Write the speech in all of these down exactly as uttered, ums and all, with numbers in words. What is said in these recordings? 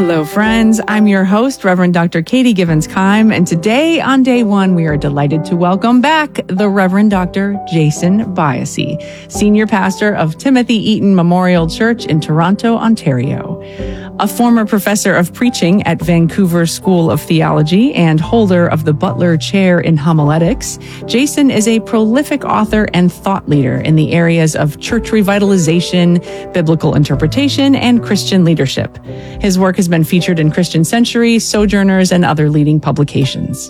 Hello, friends. I'm your host, Reverend Doctor Katie Givens-Keim, and today on day one, we are delighted to welcome back the Reverend Doctor Jason Biasi, Senior Pastor of Timothy Eaton Memorial Church in Toronto, Ontario. A former professor of preaching at Vancouver School of Theology and holder of the Butler Chair in Homiletics, Jason is a prolific author and thought leader in the areas of church revitalization, biblical interpretation, and Christian leadership. His work has been featured in Christian Century, Sojourners, and other leading publications.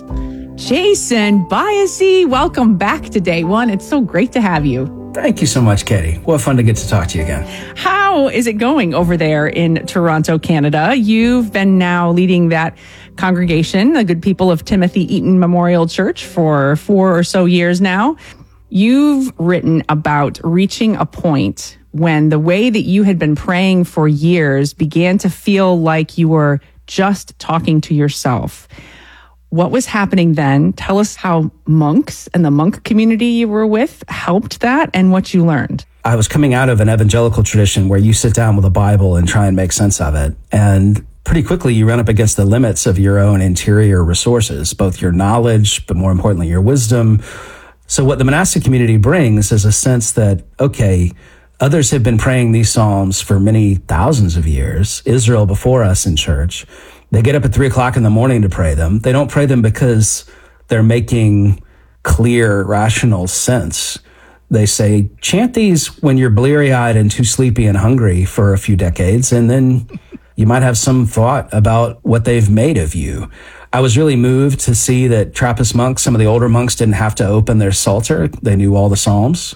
Jason Biasi, welcome back to day one. It's so great to have you. Thank you so much, Katie. What fun to get to talk to you again. How is it going over there in Toronto, Canada? You've been now leading that congregation, the good people of Timothy Eaton Memorial Church, for four or so years now. You've written about reaching a point when the way that you had been praying for years began to feel like you were just talking to yourself. What was happening then? Tell us how monks and the monk community you were with helped that and what you learned. I was coming out of an evangelical tradition where you sit down with a Bible and try and make sense of it. And pretty quickly you run up against the limits of your own interior resources, both your knowledge, but more importantly, your wisdom. So what the monastic community brings is a sense that, okay, others have been praying these psalms for many thousands of years, Israel before us in church. They get up at three o'clock in the morning to pray them. They don't pray them because they're making clear, rational sense. They say, chant these when you're bleary-eyed and too sleepy and hungry for a few decades, and then you might have some thought about what they've made of you. I was really moved to see that Trappist monks, some of the older monks, didn't have to open their Psalter. They knew all the Psalms.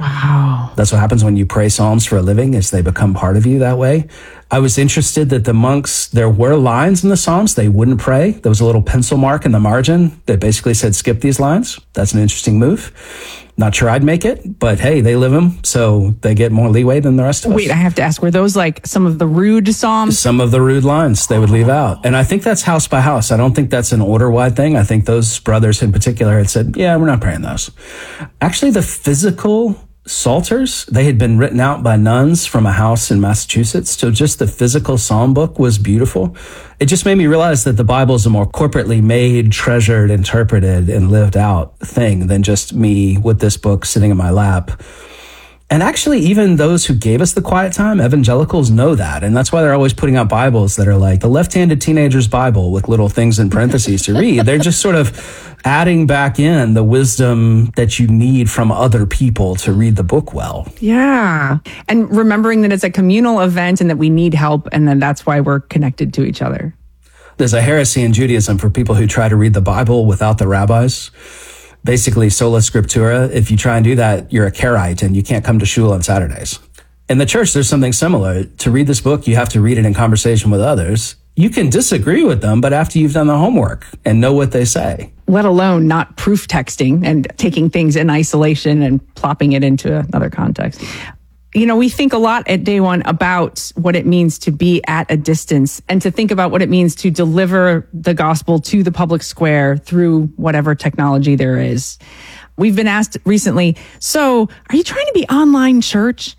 Wow. That's what happens when you pray Psalms for a living, is they become part of you that way. I was interested that the monks, there were lines in the Psalms they wouldn't pray. There was a little pencil mark in the margin that basically said, skip these lines. That's an interesting move. Not sure I'd make it, but hey, they live them, so they get more leeway than the rest of us. Wait, I have to ask, were those like some of the rude Psalms? Some of the rude lines they would leave out. And I think that's house by house. I don't think that's an order-wide thing. I think those brothers in particular had said, yeah, we're not praying those. Actually, the physical Psalters, they had been written out by nuns from a house in Massachusetts. So just the physical psalm book was beautiful. It just made me realize that the Bible is a more corporately made, treasured, interpreted, and lived out thing than just me with this book sitting in my lap. And actually, even those who gave us the quiet time, evangelicals, know that. And that's why they're always putting out Bibles that are like the left-handed teenager's Bible with little things in parentheses to read. They're just sort of adding back in the wisdom that you need from other people to read the book well. Yeah. And remembering that it's a communal event and that we need help, and then that's why we're connected to each other. There's a heresy in Judaism for people who try to read the Bible without the rabbis. Basically, sola scriptura. If you try and do that, you're a Karaite and you can't come to shul on Saturdays. In the church, there's something similar. To read this book, you have to read it in conversation with others. You can disagree with them, but after you've done the homework and know what they say. Let alone not proof texting and taking things in isolation and plopping it into another context. You know, we think a lot at day one about what it means to be at a distance and to think about what it means to deliver the gospel to the public square through whatever technology there is. We've been asked recently, so are you trying to be online church?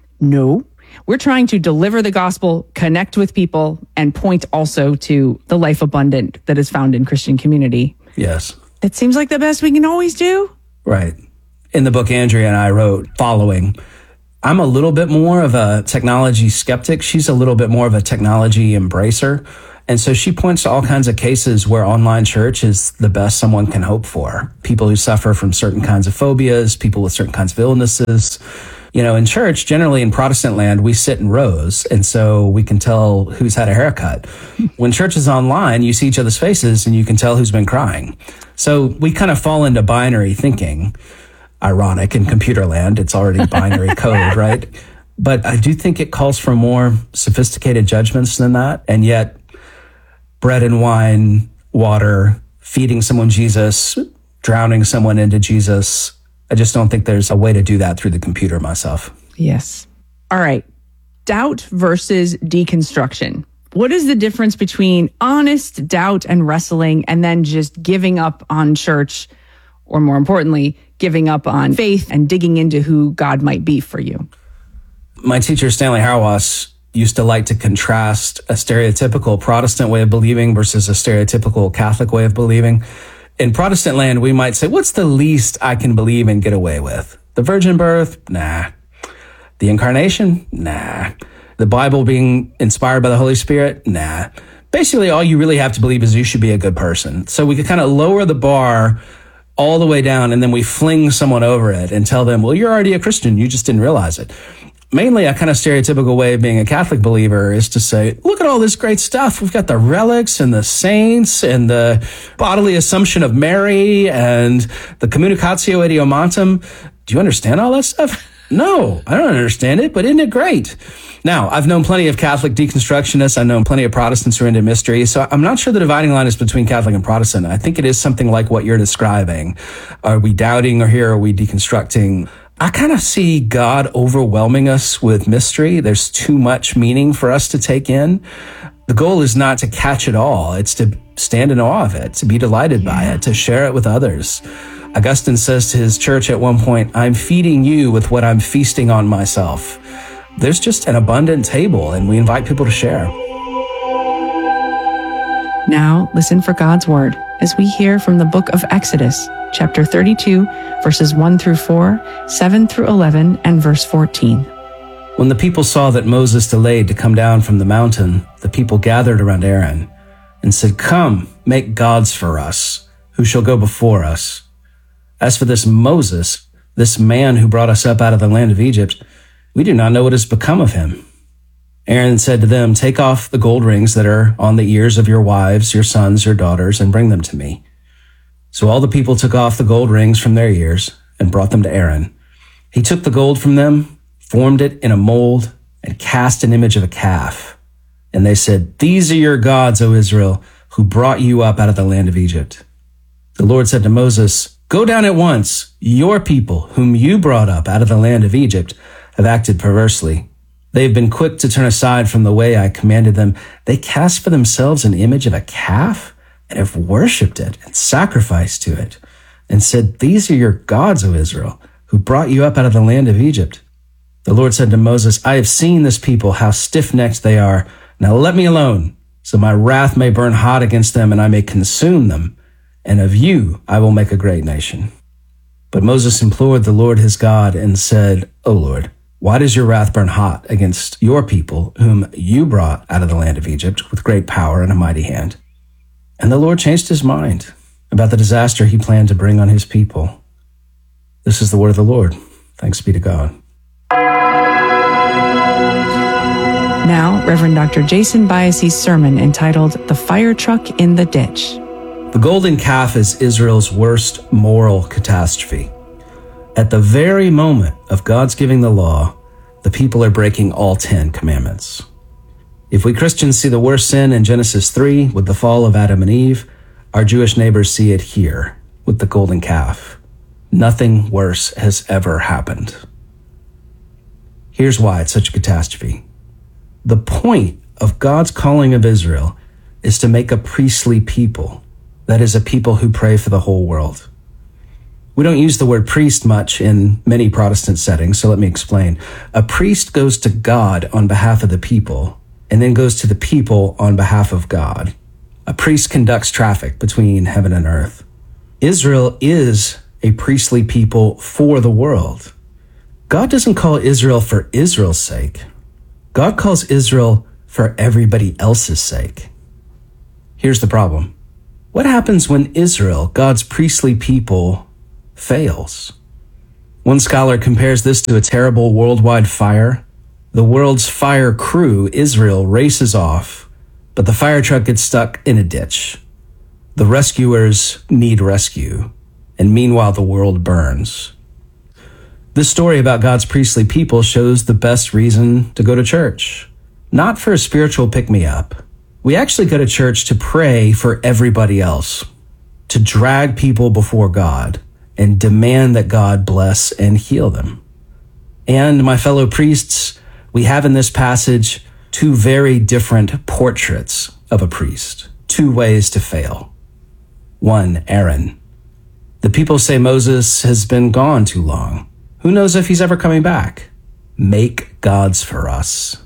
No. We're trying to deliver the gospel, connect with people, and point also to the life abundant that is found in Christian community. Yes. It seems like the best we can always do. Right. In the book Andrea and I wrote, Following, I'm a little bit more of a technology skeptic. She's a little bit more of a technology embracer. And so she points to all kinds of cases where online church is the best someone can hope for. People who suffer from certain kinds of phobias, people with certain kinds of illnesses. You know, in church, generally in Protestant land, we sit in rows, and so we can tell who's had a haircut. When church is online, you see each other's faces and you can tell who's been crying. So we kind of fall into binary thinking. Ironic, in computer land, it's already binary code, right? But I do think it calls for more sophisticated judgments than that. And yet, bread and wine, water, feeding someone Jesus, drowning someone into Jesus, I just don't think there's a way to do that through the computer myself. Yes. All right. Doubt versus deconstruction. What is the difference between honest doubt and wrestling and then just giving up on church, or more importantly, giving up on faith and digging into who God might be for you? My teacher, Stanley Hauerwas, used to like to contrast a stereotypical Protestant way of believing versus a stereotypical Catholic way of believing. In Protestant land, we might say, what's the least I can believe and get away with? The virgin birth? Nah. The incarnation? Nah. The Bible being inspired by the Holy Spirit? Nah. Basically, all you really have to believe is you should be a good person. So we could kind of lower the bar all the way down, and then we fling someone over it and tell them, well, you're already a Christian. You just didn't realize it. Mainly a kind of stereotypical way of being a Catholic believer is to say, look at all this great stuff. We've got the relics and the saints and the bodily assumption of Mary and the communicatio idiomatum. Do you understand all that stuff? No, I don't understand it, but isn't it great? Now, I've known plenty of Catholic deconstructionists. I've known plenty of Protestants who are into mystery. So I'm not sure the dividing line is between Catholic and Protestant. I think it is something like what you're describing. Are we doubting or here are we deconstructing? I kind of see God overwhelming us with mystery. There's too much meaning for us to take in. The goal is not to catch it all. It's to stand in awe of it, to be delighted yeah. by it, to share it with others. Augustine says to his church at one point, I'm feeding you with what I'm feasting on myself. There's just an abundant table, and we invite people to share. Now listen for God's word as we hear from the book of Exodus, chapter thirty-two, verses one through four, seven through eleven, and verse fourteen. When the people saw that Moses delayed to come down from the mountain, the people gathered around Aaron and said, Come, make gods for us, who shall go before us. As for this Moses, this man who brought us up out of the land of Egypt, we do not know what has become of him. Aaron said to them, Take off the gold rings that are on the ears of your wives, your sons, your daughters, and bring them to me. So all the people took off the gold rings from their ears and brought them to Aaron. He took the gold from them, formed it in a mold, and cast an image of a calf. And they said, These are your gods, O Israel, who brought you up out of the land of Egypt. The Lord said to Moses, Go down at once. Your people, whom you brought up out of the land of Egypt, have acted perversely. They have been quick to turn aside from the way I commanded them. They cast for themselves an image of a calf and have worshipped it and sacrificed to it and said, These are your gods, O Israel, who brought you up out of the land of Egypt. The Lord said to Moses, I have seen this people, how stiff-necked they are. Now let me alone, so my wrath may burn hot against them and I may consume them. And of you I will make a great nation. But Moses implored the Lord his God and said, O Lord, why does your wrath burn hot against your people, whom you brought out of the land of Egypt with great power and a mighty hand? And the Lord changed his mind about the disaster he planned to bring on his people. This is the word of the Lord. Thanks be to God. Now, Reverend Doctor Jason Biasy's sermon entitled The Fire Truck in the Ditch. The golden calf is Israel's worst moral catastrophe. At the very moment of God's giving the law, the people are breaking all ten commandments. If we Christians see the worst sin in Genesis three with the fall of Adam and Eve, our Jewish neighbors see it here with the golden calf. Nothing worse has ever happened. Here's why it's such a catastrophe. The point of God's calling of Israel is to make a priestly people. That is, a people who pray for the whole world. We don't use the word priest much in many Protestant settings, so let me explain. A priest goes to God on behalf of the people, and then goes to the people on behalf of God. A priest conducts traffic between heaven and earth. Israel is a priestly people for the world. God doesn't call Israel for Israel's sake. God calls Israel for everybody else's sake. Here's the problem. What happens when Israel, God's priestly people, fails? One scholar compares this to a terrible worldwide fire. The world's fire crew, Israel, races off, but the fire truck gets stuck in a ditch. The rescuers need rescue, and meanwhile the world burns. This story about God's priestly people shows the best reason to go to church. Not for a spiritual pick-me-up. We actually go to church to pray for everybody else, to drag people before God and demand that God bless and heal them. And my fellow priests, we have in this passage two very different portraits of a priest, two ways to fail. One, Aaron. The people say Moses has been gone too long. Who knows if he's ever coming back? Make gods for us.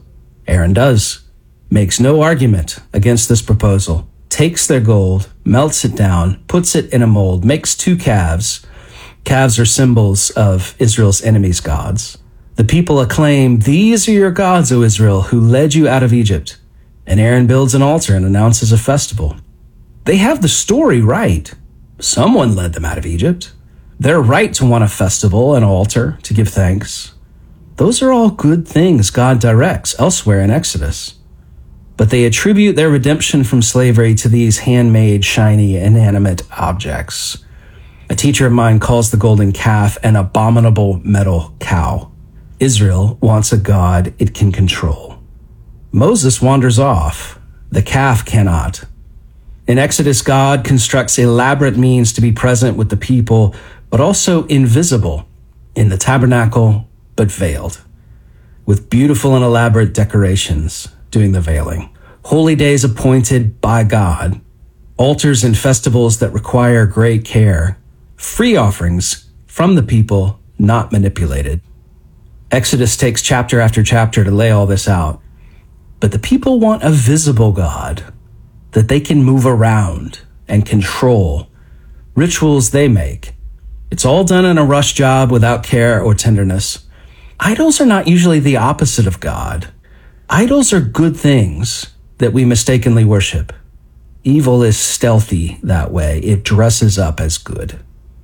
Aaron does, makes no argument against this proposal, takes their gold, melts it down, puts it in a mold, makes two calves. Calves are symbols of Israel's enemies' gods. The people acclaim, "These are your gods, O Israel, who led you out of Egypt." And Aaron builds an altar and announces a festival. They have the story right. Someone led them out of Egypt. They're right to want a festival, an altar, to give thanks. Those are all good things God directs elsewhere in Exodus. But they attribute their redemption from slavery to these handmade, shiny, inanimate objects. A teacher of mine calls the golden calf an abominable metal cow. Israel wants a God it can control. Moses wanders off. The calf cannot. In Exodus, God constructs elaborate means to be present with the people, but also invisible in the tabernacle, but veiled, with beautiful and elaborate decorations doing the veiling. Holy days appointed by God, altars and festivals that require great care, free offerings from the people, not manipulated. Exodus takes chapter after chapter to lay all this out. But the people want a visible God that they can move around and control. Rituals they make. It's all done in a rush job without care or tenderness. Idols are not usually the opposite of God. Idols are good things that we mistakenly worship. Evil is stealthy that way. It dresses up as good.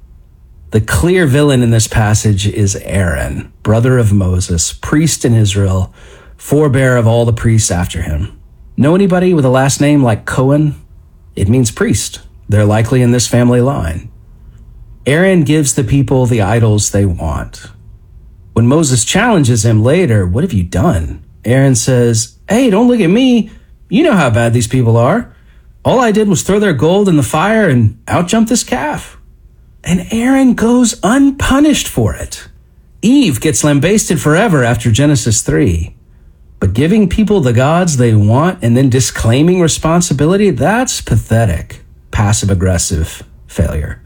The clear villain in this passage is Aaron, brother of Moses, priest in Israel, forebear of all the priests after him. Know anybody with a last name like Cohen? It means priest. They're likely in this family line. Aaron gives the people the idols they want. When Moses challenges him later, "What have you done?" Aaron says, "Hey, don't look at me. You know how bad these people are. All I did was throw their gold in the fire and outjump this calf." And Aaron goes unpunished for it. Eve gets lambasted forever after Genesis three. But giving people the gods they want and then disclaiming responsibility, that's pathetic, passive-aggressive failure.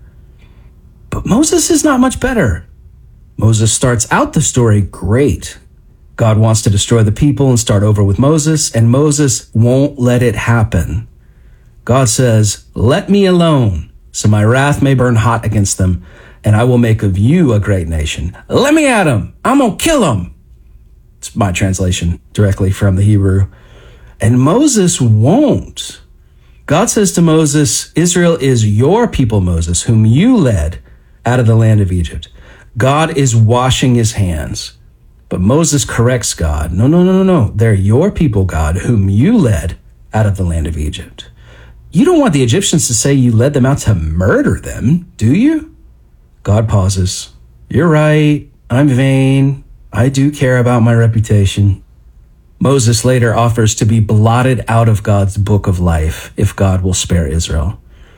But Moses is not much better. Moses starts out the story great. God wants to destroy the people and start over with Moses, and Moses won't let it happen. God says, "Let me alone, so my wrath may burn hot against them, and I will make of you a great nation. Let me at them. I'm going to kill them." It's my translation directly from the Hebrew. And Moses won't. God says to Moses, "Israel is your people, Moses, whom you led out of the land of Egypt." God is washing his hands. But Moses corrects God. No, no, no, no, no. They're your people, God, whom you led out of the land of Egypt. You don't want the Egyptians to say you led them out to murder them, do you? God pauses. You're right. I'm vain. I do care about my reputation. Moses later offers to be blotted out of God's book of life if God will spare Israel.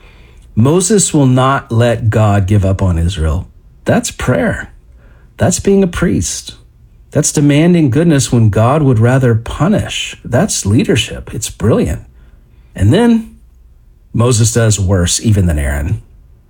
Moses will not let God give up on Israel. That's prayer. That's being a priest. That's demanding goodness when God would rather punish. That's leadership. It's brilliant. And then Moses does worse even than Aaron.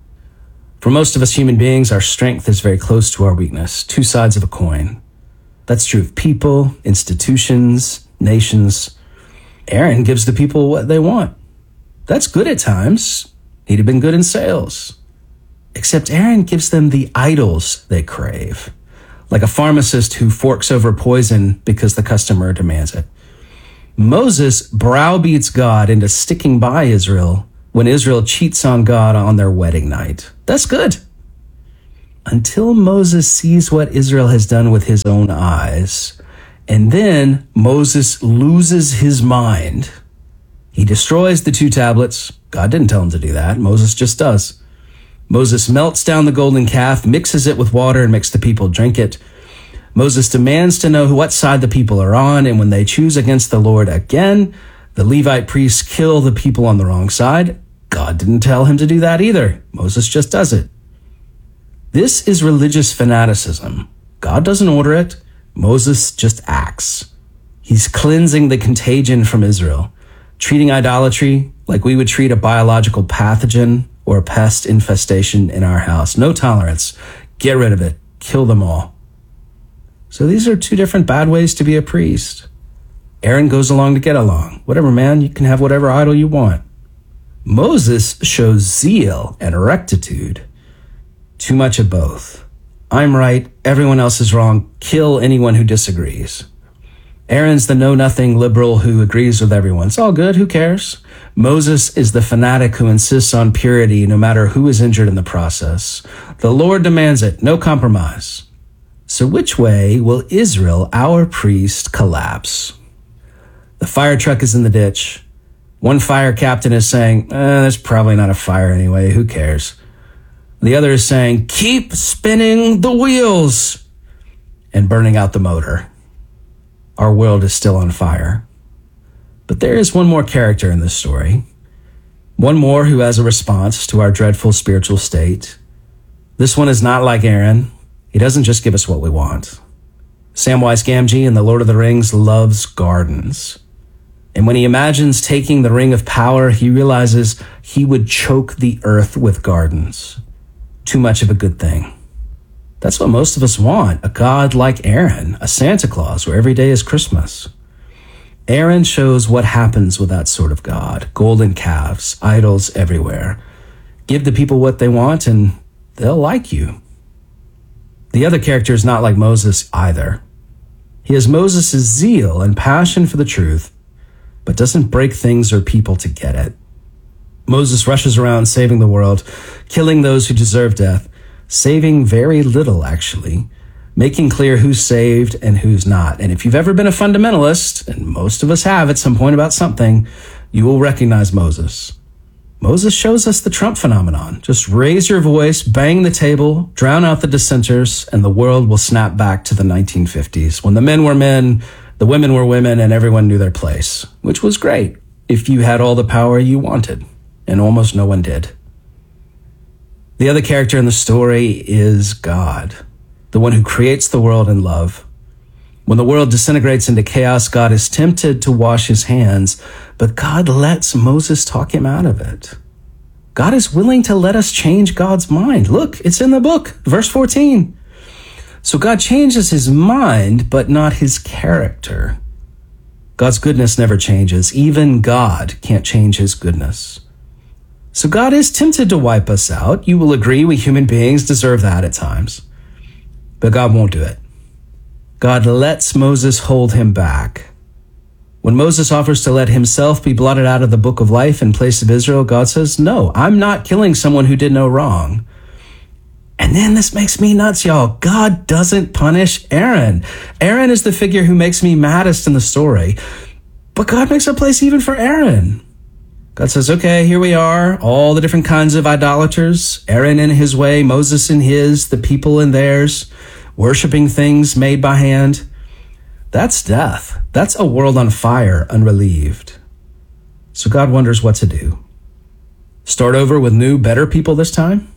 For most of us human beings, our strength is very close to our weakness, two sides of a coin. That's true of people, institutions, nations. Aaron gives the people what they want. That's good at times. He'd have been good in sales. Except Aaron gives them the idols they crave, like a pharmacist who forks over poison because the customer demands it. Moses browbeats God into sticking by Israel when Israel cheats on God on their wedding night. That's good. Until Moses sees what Israel has done with his own eyes. And then Moses loses his mind. He destroys the two tablets. God didn't tell him to do that. Moses just does. Moses melts down the golden calf, mixes it with water, and makes the people drink it. Moses demands to know what side the people are on, and when they choose against the Lord again, the Levite priests kill the people on the wrong side. God didn't tell him to do that either. Moses just does it. This is religious fanaticism. God doesn't order it. Moses just acts. He's cleansing the contagion from Israel, treating idolatry like we would treat a biological pathogen or a pest infestation in our house. No tolerance. Get rid of it. Kill them all. So these are two different bad ways to be a priest. Aaron goes along to get along. Whatever, man, you can have whatever idol you want. Moses shows zeal and rectitude. Too much of both. I'm right, everyone else is wrong. Kill anyone who disagrees. Aaron's the know-nothing liberal who agrees with everyone. It's all good, who cares? Moses is the fanatic who insists on purity no matter who is injured in the process. The Lord demands it, no compromise. So which way will Israel, our priest, collapse? The fire truck is in the ditch. One fire captain is saying, eh, there's probably not a fire anyway, who cares? The other is saying, keep spinning the wheels, and burning out the motor. Our world is still on fire. But there is one more character in this story. One more who has a response to our dreadful spiritual state. This one is not like Aaron. He doesn't just give us what we want. Samwise Gamgee in The Lord of the Rings loves gardens. And when he imagines taking the Ring of Power, he realizes he would choke the earth with gardens. Too much of a good thing. That's what most of us want, a God like Aaron, a Santa Claus where every day is Christmas. Aaron shows what happens with that sort of God. Golden calves, idols everywhere. Give the people what they want and they'll like you. The other character is not like Moses either. He has Moses' zeal and passion for the truth, but doesn't break things or people to get it. Moses rushes around saving the world, killing those who deserve death, saving very little, actually, making clear who's saved and who's not. And if you've ever been a fundamentalist, and most of us have at some point about something, you will recognize Moses. Moses shows us the Trump phenomenon. Just raise your voice, bang the table, drown out the dissenters, and the world will snap back to the nineteen fifties, when the men were men, the women were women, and everyone knew their place, which was great if you had all the power you wanted, and almost no one did. The other character in the story is God, the one who creates the world in love. When the world disintegrates into chaos, God is tempted to wash his hands, but God lets Moses talk him out of it. God is willing to let us change God's mind. Look, it's in the book, verse fourteen. So God changes his mind, but not his character. God's goodness never changes. Even God can't change his goodness. So God is tempted to wipe us out. You will agree we human beings deserve that at times. But God won't do it. God lets Moses hold him back. When Moses offers to let himself be blotted out of the book of life in place of Israel, God says, no, I'm not killing someone who did no wrong. And then this makes me nuts, y'all. God doesn't punish Aaron. Aaron is the figure who makes me maddest in the story. But God makes a place even for Aaron. God says, okay, here we are, all the different kinds of idolaters, Aaron in his way, Moses in his, the people in theirs, worshiping things made by hand. That's death. That's a world on fire, unrelieved. So God wonders what to do. Start over with new, better people this time?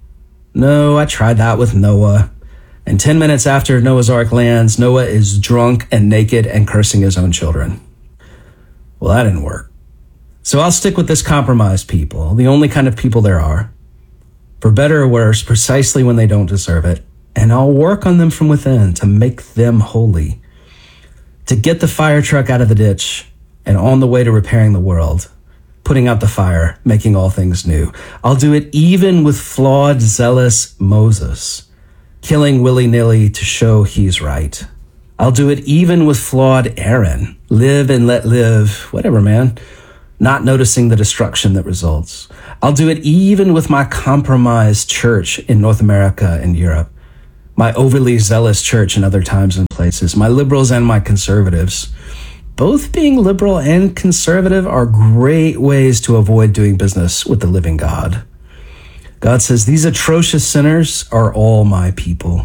No, I tried that with Noah. And ten minutes after Noah's Ark lands, Noah is drunk and naked and cursing his own children. Well, that didn't work. So I'll stick with this compromised people, the only kind of people there are, for better or worse, precisely when they don't deserve it. And I'll work on them from within to make them holy, to get the fire truck out of the ditch and on the way to repairing the world, putting out the fire, making all things new. I'll do it even with flawed, zealous Moses, killing willy-nilly to show he's right. I'll do it even with flawed Aaron, live and let live, whatever, man. Not noticing the destruction that results. I'll do it even with my compromised church in North America and Europe, my overly zealous church in other times and places, my liberals and my conservatives. Both being liberal and conservative are great ways to avoid doing business with the living God. God says, these atrocious sinners are all my people.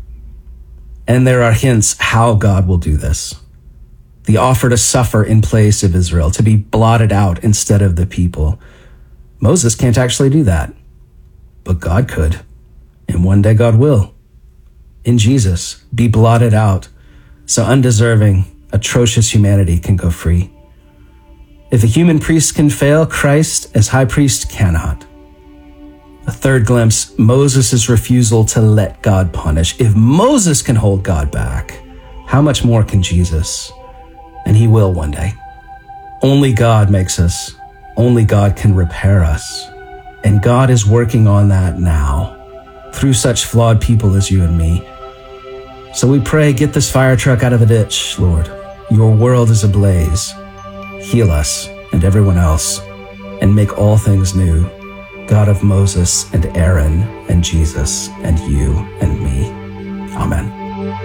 And there are hints how God will do this. The offer to suffer in place of Israel, to be blotted out instead of the people. Moses can't actually do that, but God could. And one day God will. In Jesus, be blotted out so undeserving, atrocious humanity can go free. If a human priest can fail, Christ as high priest cannot. A third glimpse, Moses' refusal to let God punish. If Moses can hold God back, how much more can Jesus? and he will one day. Only God makes us. Only God can repair us. And God is working on that now through such flawed people as you and me. So we pray, get this fire truck out of the ditch, Lord. Your world is ablaze. Heal us and everyone else, and make all things new. God of Moses and Aaron and Jesus and you.